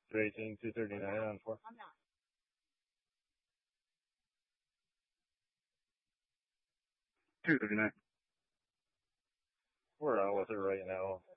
218, 239 on 4. I'm not. We're out with it right now.